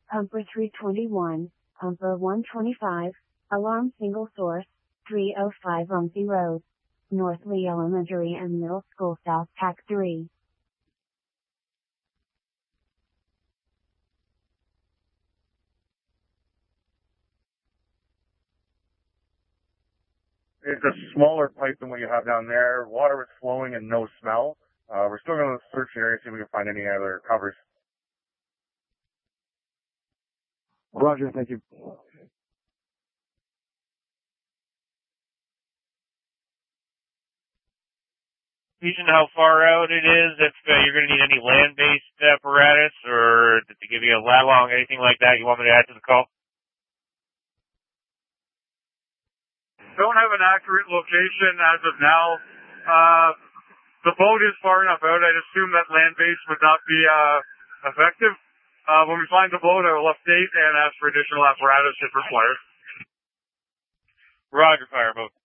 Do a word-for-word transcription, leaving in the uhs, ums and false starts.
Pumper three twenty-one, Pumper one twenty-five, Alarm Single Source, three oh five Rumsey Road, North Lee Elementary and Middle School South Pack three. It's a smaller pipe than what you have down there. Water is flowing and no smell. Uh, we're still going to search the area, see if we can find any other covers. Roger, thank you. Do you know how far out it is, if uh, you're going to need any land-based apparatus, or to give you a lat long, anything like that you want me to add to the call? Don't have an accurate location as of now. Uh, the boat is far enough out. I'd assume that land-based would not be uh, effective. Uh, when we find the boat, I will update and ask for additional apparatus if required. Roger, fireboat.